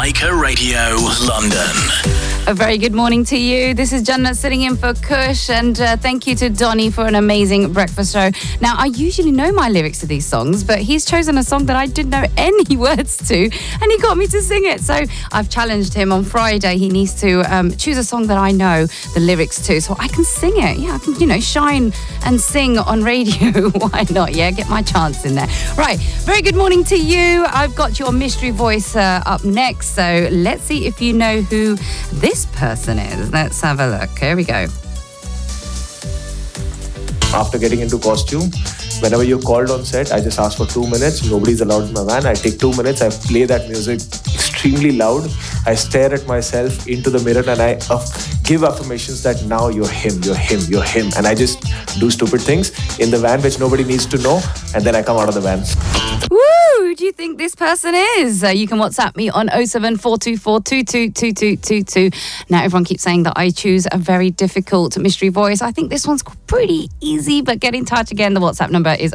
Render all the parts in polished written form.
Leica Radio, London. A very good morning to you. This is Jannat sitting in for Kush, and thank you to Donny for an amazing breakfast show. Now, I usually know my lyrics to these songs, but he's chosen a song that I didn't know any words to, and he got me to sing it. So I've challenged him on Friday. He needs to choose a song that I know the lyrics to, so I can sing it. Yeah, I can, shine and sing on radio. Why not? Yeah, get my chance in there. Right, very good morning to you. I've got your mystery voice up next, so let's see if you know who this person is. Let's have a look. Here we go. After getting into costume, whenever you're called on set, I just ask for 2 minutes. Nobody's allowed in my van. I take 2 minutes. I play that music extremely loud. I stare at myself into the mirror and I give affirmations that now you're him, you're him, you're him. And I just do stupid things in the van which nobody needs to know. And then I come out of the van. Woo! Who do you think this person is? You can WhatsApp me on 07424222222. Now, everyone keeps saying that I choose a very difficult mystery voice. I think this one's pretty easy, but get in touch again. The WhatsApp number is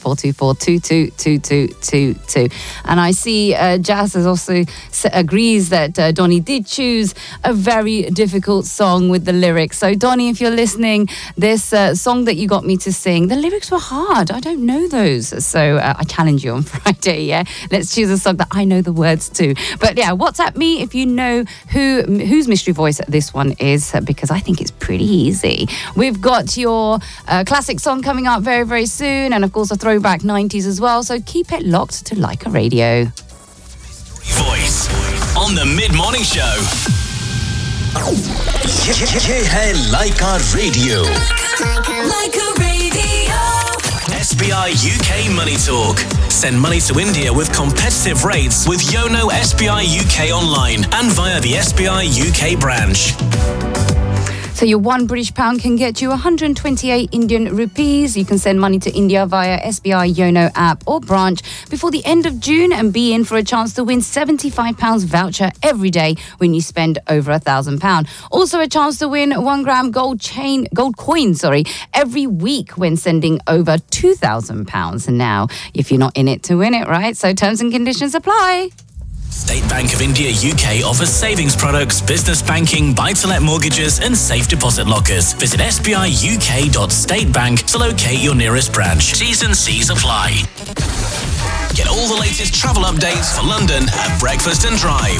07424222222. And I see Jazz has also agrees that Donny did choose a very difficult song with the lyrics. So, Donny, if you're listening, this song that you got me to sing, the lyrics were hard. I don't know those. So, I challenge you on Friday, yeah? Let's choose a song that I know the words to. But yeah, WhatsApp me if you know whose mystery voice this one is, because I think it's pretty easy. We've got your classic song coming up very, very soon, and of course a throwback 90s as well, so keep it locked to Leica Radio. Voice on the Mid-Morning Show. ये है Leica Radio. Leica Radio. SBI UK Money Talk. Send money to India with competitive rates with Yono SBI UK online and via the SBI UK branch. So your £1 can get you 128 Indian rupees. You can send money to India via SBI Yono app or branch before the end of June and be in for a chance to win £75 voucher every day when you spend over £1,000. Also a chance to win 1 gram gold coin, every week when sending over £2,000. Now, if you're not in it to win it, right? So terms and conditions apply. State Bank of India UK offers savings products, business banking, buy-to-let mortgages and safe deposit lockers. Visit sbiuk.statebank to locate your nearest branch. T's and C's apply. Get all the latest travel updates for London at Breakfast and Drive.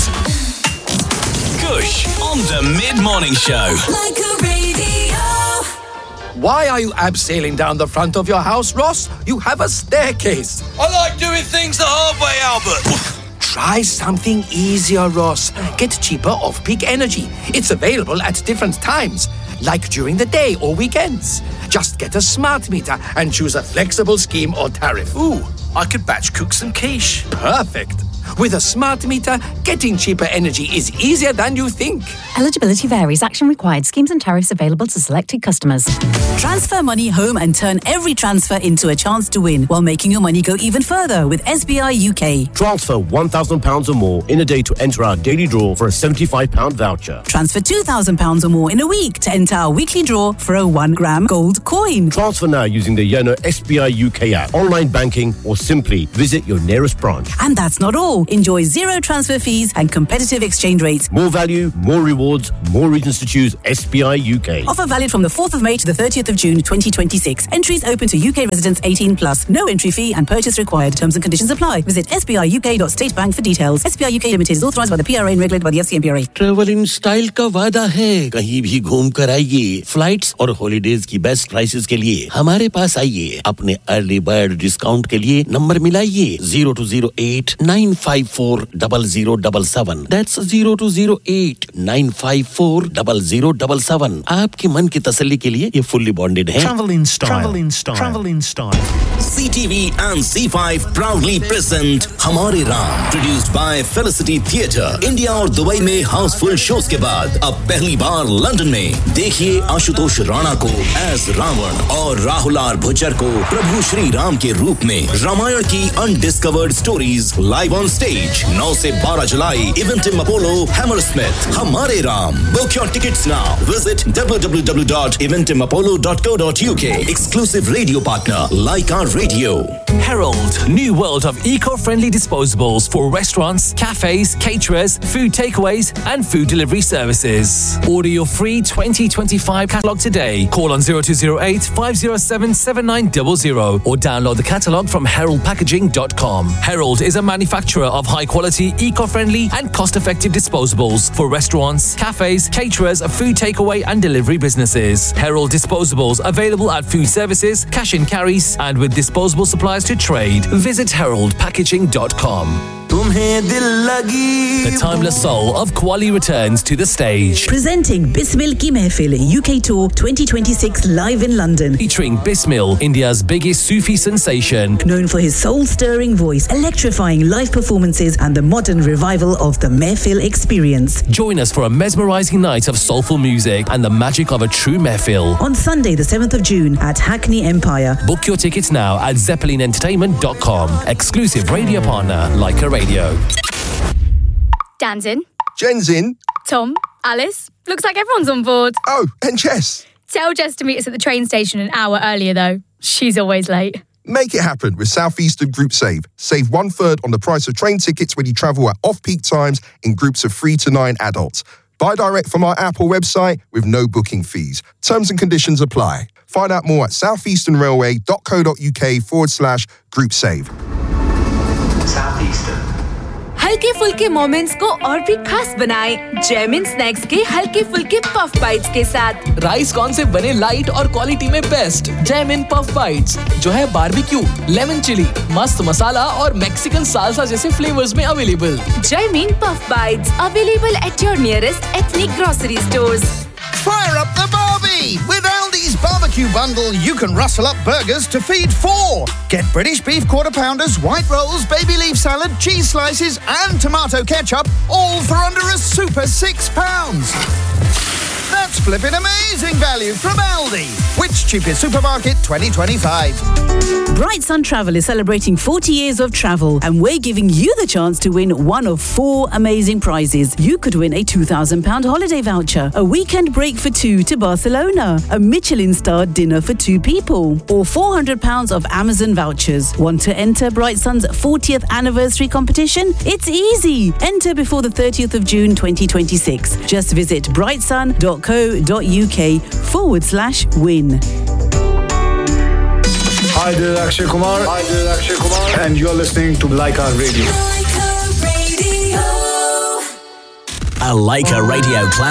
Kush on the Mid-Morning Show. Leica Radio. Why are you abseiling down the front of your house, Ross? You have a staircase. I like doing things the hard way, Albert. Try something easier, Ross. Get cheaper off-peak energy. It's available at different times, like during the day or weekends. Just get a smart meter and choose a flexible scheme or tariff. Ooh, I could batch cook some quiche. Perfect. With a smart meter, getting cheaper energy is easier than you think. Eligibility varies. Action required. Schemes and tariffs available to selected customers. Transfer money home and turn every transfer into a chance to win while making your money go even further with SBI UK. Transfer £1,000 or more in a day to enter our daily draw for a £75 voucher. Transfer £2,000 or more in a week to enter our weekly draw for a 1 gram gold coin. Transfer now using the Yono SBI UK app, online banking, or simply visit your nearest branch. And that's not all. Enjoy zero transfer fees and competitive exchange rates. More value, more rewards, more reasons to choose SBI UK. Offer valid from the 4th of May to the 30th of June 2026. Entries open to UK residents 18+. No entry fee and purchase required. Terms and conditions apply. Visit sbiuk.statebank for details. SBI UK Limited is authorised by the PRA and regulated by the FCMPRA. Travel in style का वादा है. कहीं भी घूम कर आइए. Flights और holidays की best prices के लिए हमारे पास आइए. अपने early bird discount के लिए नंबर मिलाइए 0208-954-0077. That's 0208-954-0077. आपके मन की तसल्ली के लिए ये fully bonded है. Travel in style. Travel in style. Travel in style. CTV and C5 proudly present हमारे Ram. Produced by Felicity Theatre. India और दुबई में हाउसफुल शोज के बाद अब पहली बार लंदन में देखिए आशुतोष राणा को एज रावण और राहुल आर भुजर को प्रभु श्री राम के रूप में. रामायण की undiscovered stories live on stage 9 से 12 जुलाई इवेंटिम अपोलो हैमरस्मिथ. हमारे Ram. Book your tickets now. Visit www.eventimapollo.co.uk. Exclusive radio partner Leica Radio. Herald, new world of eco-friendly disposables for restaurants, cafes, caterers, food takeaways and food delivery services. Order your free 2025 catalogue today. Call on 0208 507 7900 or download the catalogue from heraldpackaging.com. Herald is a manufacturer of high-quality, eco-friendly and cost-effective disposables for restaurants, cafes, caterers, food takeaway and delivery businesses. Herald disposables available at food services, cash and carries and with disposable suppliers to trade. Visit heraldpackaging.com. The timeless soul of Qawwali returns to the stage. Presenting Bismil Ki Mehfil UK Tour 2026 live in London. Featuring Bismil, India's biggest Sufi sensation. Known for his soul-stirring voice, electrifying live performances and the modern revival of the Mehfil experience. Join us for a mesmerizing night of soulful music and the magic of a true Mehfil. On Sunday the 7th of June at Hackney Empire. Book your tickets now at zeppelinentertainment.com. Exclusive radio partner, Leica Radio. Dan's in. Jen's in. Tom, Alice. Looks like everyone's on board. Oh, and Jess. Tell Jess to meet us at the train station an hour earlier, though. She's always late. Make it happen with South Eastern Group Save. Save 1/3 on the price of train tickets when you travel at off-peak times in groups of 3 to 9 adults. Buy direct from our app or website with no booking fees. Terms and conditions apply. Find out more at southeasternrailway.co.uk/group save. Southeastern. हल्के फुल्के moments को और भी खास बनाएं Jaimin snacks के हल्के फुल्के पफ बाइट्स के साथ। राइस कॉर्न से बने लाइट और क्वालिटी में बेस्ट जैमिन पफ बाइट्स, जो है बारबेक्यू, लेमन चिली, मस्त मसाला और मैक्सिकन साल्सा जैसे फ्लेवर्स में available. Jaimin puff bytes available at your nearest ethnic grocery stores. Fire up the barbie! With Aldi's barbecue bundle, you can rustle up burgers to feed 4. Get British beef quarter pounders, white rolls, baby leaf salad, cheese slices, and tomato ketchup, all for under a super £6. That's flipping amazing value from Aldi. Which cheapest supermarket 2025? Bright Sun Travel is celebrating 40 years of travel, and we're giving you the chance to win one of 4 amazing prizes. You could win a £2,000 holiday voucher, a weekend break for 2 to Barcelona, a Michelin-starred dinner for 2 people, or £400 of Amazon vouchers. Want to enter Bright Sun's 40th anniversary competition? It's easy. Enter before the 30th of June 2026. Just visit brightsun.co.uk/win. Hi, this is Akshay Kumar. And you're listening to Leica Radio. A Leica Radio class.